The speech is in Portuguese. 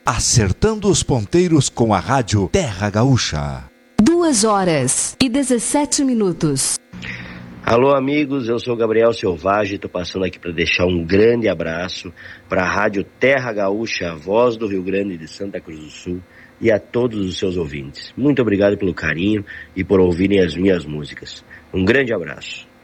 Acertando os ponteiros com a Rádio Terra Gaúcha. 2h17. Alô amigos, eu sou Gabriel Selvagem, estou passando aqui para deixar um grande abraço para a Rádio Terra Gaúcha, a voz do Rio Grande de Santa Cruz do Sul, e a todos os seus ouvintes. Muito obrigado pelo carinho e por ouvirem as minhas músicas. Um grande abraço.